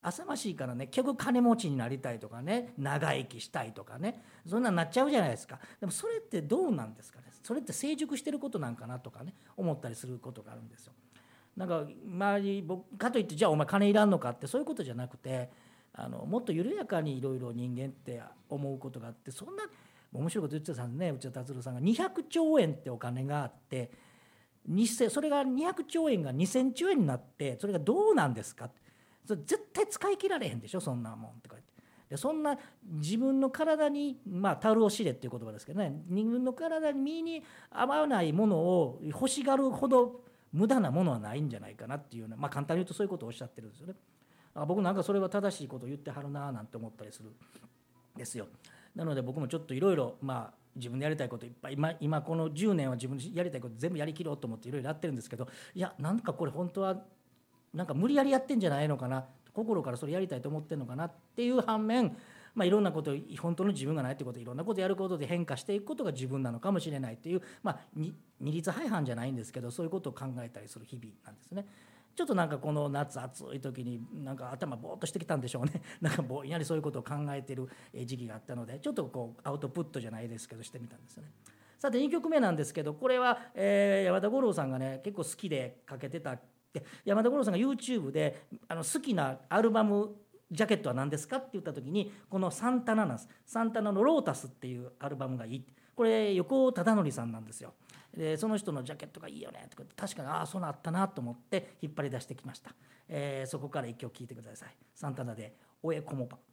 浅ましいからね、結局金持ちになりたいとかね、長生きしたいとかね、そんなんなっちゃうじゃないですか。でもそれってどうなんですかね。それって成熟してることなんかなとかね、思ったりすることがあるんですよ。なんか周り僕かといって、じゃあお前金いらんのかって、そういうことじゃなくて、もっと緩やかにいろいろ人間って思うことがあって、そんな面白いこと言ってたんですね、内田達郎さんが。200兆円ってお金があって、それが200兆円が2000兆円になって、それがどうなんですかって。それ絶対使い切られへんでしょ、そんなもんって言って。でそんな自分の体に、タルを知れっていう言葉ですけどね、自分の体に身に合わないものを欲しがるほど無駄なものはないんじゃないかなっていうような、簡単に言うとそういうことをおっしゃってるんですよね。僕なんかそれは正しいことを言ってはるななんて思ったりするんですよ。なので僕もちょっといろいろ自分でやりたいこといっぱい、今この10年は自分でやりたいこと全部やりきろうと思っていろいろやってるんですけど、いやなんかこれ本当はなんか無理やりやってんじゃないのかな、心からそれやりたいと思ってんのかなっていう反面、いろんなこと本当の自分がないってこと、いろんなことやることで変化していくことが自分なのかもしれないっていう、二律背反じゃないんですけど、そういうことを考えたりする日々なんですね。ちょっとなんかこの夏暑い時になんか頭ぼーっとしてきたんでしょうね。なんかぼんやりそういうことを考えてる時期があったので、ちょっとこうアウトプットじゃないですけどしてみたんですよね。さて2曲目なんですけど、これは、山田五郎さんがね結構好きでかけてた。で山田五郎さんが YouTube で好きなアルバムジャケットは何ですかって言った時に、このサンタナなんです。サンタナのロータスっていうアルバムがいい。これ横尾忠則さんなんですよ。でその人のジャケットがいいよねとか、確かにそうなったなと思って引っ張り出してきました。そこから一曲聴いてください。サンタナで「おえこもぱ」。